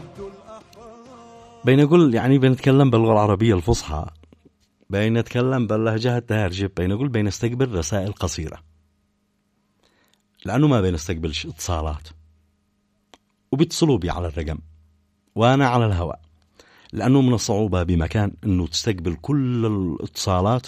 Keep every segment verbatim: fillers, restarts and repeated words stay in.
بين نقول يعني بنتكلم باللغة العربية الفصحى، بين نتكلم باللهجة الدارجة، بين نقول بين نستقبل رسائل قصيرة، لأنه ما بنستقبلش اتصالات وبيتصلوا بي على الرقم وأنا على الهواء، لأنه من الصعوبة بمكان أنه تستقبل كل الاتصالات،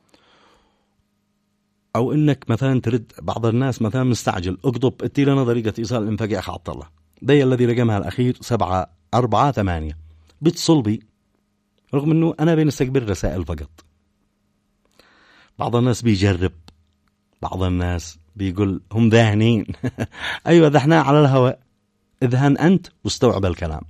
أو أنك مثلا ترد. بعض الناس مثلا مستعجل، اكتب اتي لنا طريقة إيصال الإنفاق يا أخي عبد الله، دي الذي رقمها الأخير سبعة أربعة ثمانية، بيتصل بي رغم أنه أنا بنستقبل رسائل فقط. بعض الناس بيجرب، بعض الناس بيقول هم ذاهنين أيوة ذحنا على الهواء، اذهن أنت واستوعب الكلام.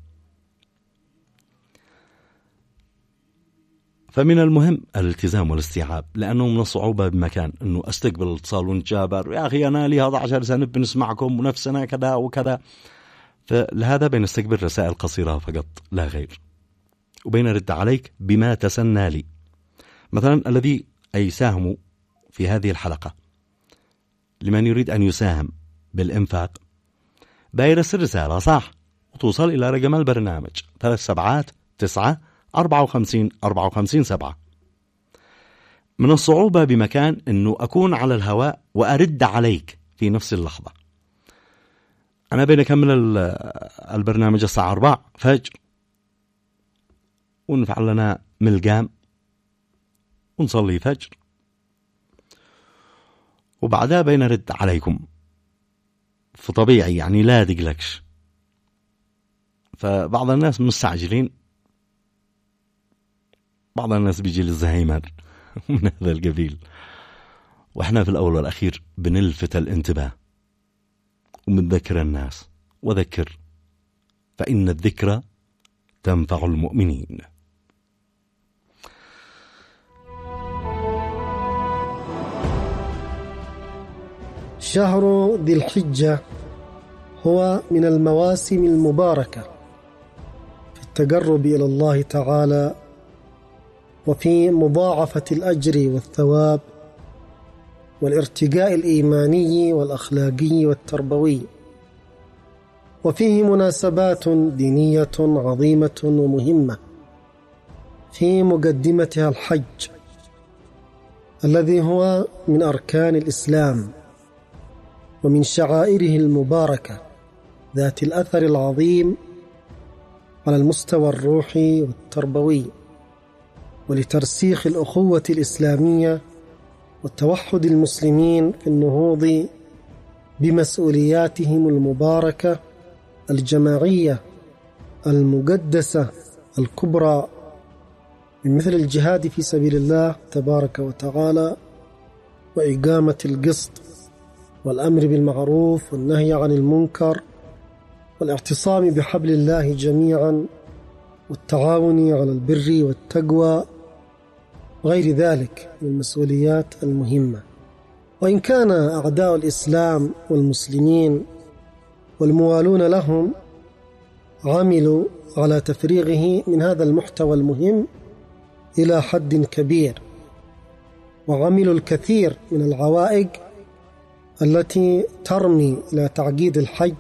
فمن المهم الالتزام والاستيعاب، لأنه من الصعوبة بمكان أنه أستقبل الاتصال ونجابر يا أخي أنا لي هذا عشر سنة بنسمعكم ونفسنا كذا وكذا، فلهذا بنستقبل رسائل قصيرة فقط لا غير، وبنرد عليك بما تسنى لي. مثلا الذي يساهم في هذه الحلقة، لمن يريد أن يساهم بالإنفاق بيرسل رسالة صح وتوصل إلى رقم البرنامج ثلاث سبعات تسعة أربعة وخمسين أربعة وخمسين سبعة. من الصعوبة بمكان أنه أكون على الهواء وأرد عليك في نفس اللحظة. أنا بنكمل البرنامج الساعة أربعة فجر ونفعل لنا ملقام ونصلي فجر، وبعدها بنرد عليكم. فطبيعي يعني لا دقلكش. فبعض الناس مستعجلين، بعض الناس بيجي للزهايمر من هذا القبيل، وإحنا في الأول والأخير بنلفت الانتباه وبنذكر الناس، وذكر فإن الذكرى تنفع المؤمنين. شهر ذي الحجة هو من المواسم المباركة في التقرب إلى الله تعالى، وفي مضاعفة الأجر والثواب والارتقاء الإيماني والأخلاقي والتربوي، وفيه مناسبات دينية عظيمة ومهمة، في مقدمتها الحج الذي هو من أركان الإسلام ومن شعائره المباركة ذات الأثر العظيم على المستوى الروحي والتربوي، ولترسيخ الأخوة الإسلامية وتوحد المسلمين في النهوض بمسؤولياتهم المباركة الجماعية المقدسة الكبرى، من مثل الجهاد في سبيل الله تبارك وتعالى، وإقامة القسط، والأمر بالمعروف والنهي عن المنكر، والاعتصام بحبل الله جميعا، والتعاون على البر والتقوى، وغير ذلك من المسؤوليات المهمة. وإن كان أعداء الإسلام والمسلمين والموالون لهم عملوا على تفريغه من هذا المحتوى المهم إلى حد كبير، وعملوا الكثير من العوائق التي ترمي إلى تعقيد الحج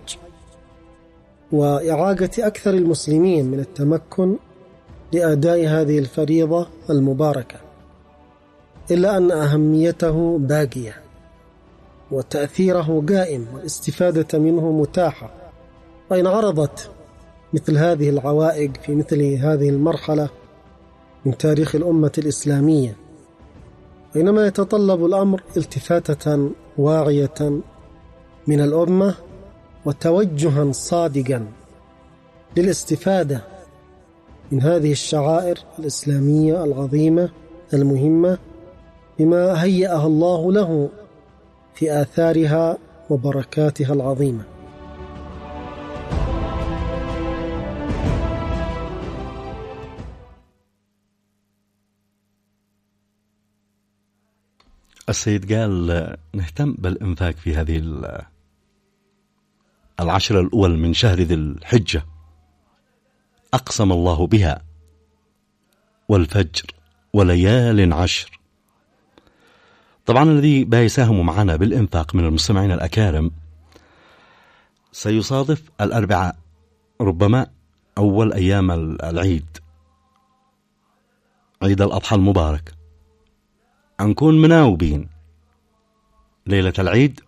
وإعاقة أكثر المسلمين من التمكن لأداء هذه الفريضة المباركة، إلا أن أهميته باقية وتأثيره قائم والاستفادة منه متاحة. وإن عرضت مثل هذه العوائق في مثل هذه المرحلة من تاريخ الأمة الإسلامية، بينما يتطلب الأمر التفاتة واعية من الأمة وتوجها صادقا للاستفادة من هذه الشعائر الإسلامية العظيمة المهمة بما هيأها الله له في آثارها وبركاتها العظيمة. السيد قال نهتم بالإنفاق في هذه العشر الأول من شهر ذي الحجة، أقسم الله بها والفجر وليال عشر. طبعا الذي بيساهم معنا بالإنفاق من المستمعين الأكارم سيصادف الأربعاء ربما أول أيام العيد، عيد الأضحى المبارك، نكون مناوبين ليلة العيد،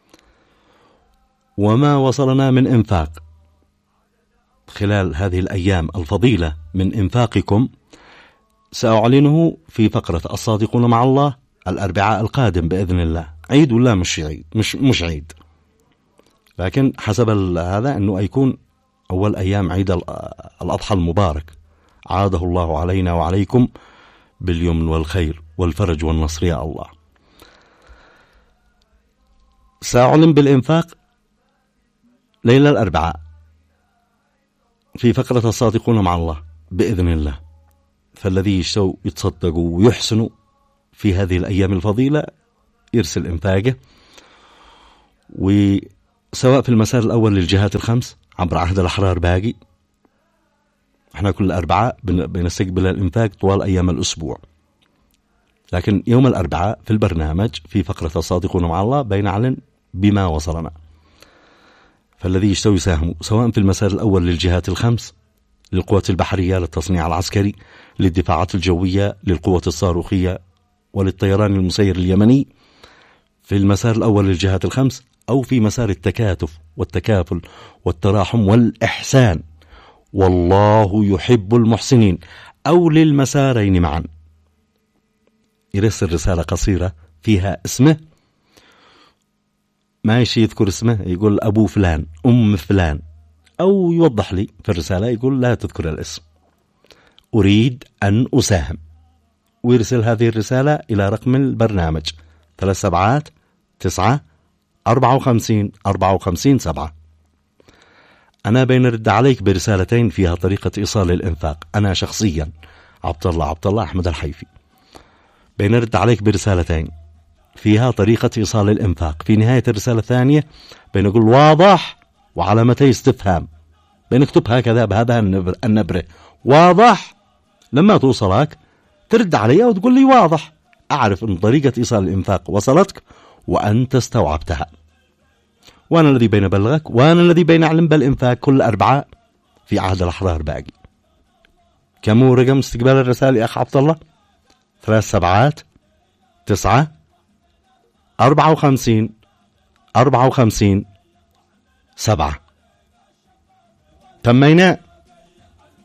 وما وصلنا من إنفاق خلال هذه الأيام الفضيلة من إنفاقكم سأعلنه في فقرة الصادقون مع الله الأربعاء القادم بإذن الله. عيد ولا مش عيد؟ مش مش عيد، لكن حسب هذا أنه يكون أول أيام عيد الأضحى المبارك، عاده الله علينا وعليكم باليمن والخير والفرج والنصر يا الله. سأعلن بالإنفاق ليلة الأربعاء في فقرة الصادقون مع الله بإذن الله. فالذي يشتوا يتصدقوا ويحسنوا في هذه الأيام الفضيلة يرسل إنفاقه، وسواء في المسار الأول للجهات الخمس عبر عهد الأحرار باقي، احنا كل أربعاء بنستقبل الإنفاق طوال أيام الأسبوع، لكن يوم الأربعاء في البرنامج في فقرة الصادقون مع الله بينعلن بما وصلنا. فالذي يشتوي يساهموا سواء في المسار الأول للجهات الخمس، للقوات البحرية، للتصنيع العسكري، للدفاعات الجوية، للقوة الصاروخية، وللطيران المسير اليمني، في المسار الأول للجهات الخمس، أو في مسار التكاتف والتكافل والتراحم والإحسان، والله يحب المحسنين، أو للمسارين معا، يرسل رسالة قصيرة فيها اسمه، ما يشي يذكر اسمه، يقول أبو فلان، أم فلان، أو يوضح لي في الرسالة يقول لا تذكر الاسم، أريد أن أساهم، ويرسل هذه الرسالة إلى رقم البرنامج ثلاث سبعات تسعة أربعة وخمسين أربعة وخمسين سبعة. أنا بنرد عليك برسالتين فيها طريقة إيصال الإنفاق، أنا شخصيا عبد الله عبد الله أحمد الحيفي بنرد عليك برسالتين فيها طريقة إيصال الإنفاق. في نهاية الرسالة الثانية بنقول واضح وعلامتي استفهام، بنكتب هكذا بهذا النبرة واضح. لما توصلك ترد علي وتقول لي واضح، أعرف أن طريقة إيصال الإنفاق وصلتك وأنت استوعبتها، وأنا الذي بين بلغك وأنا الذي بين أعلم بالإنفاق كل أربعاء في عهد الأحرار باقي. كم هو رقم استقبال الرسائل يا أخ عبد الله؟ ثلاث سبعات تسعة أربعة وخمسين أربعة وخمسين سبعة. تمينا.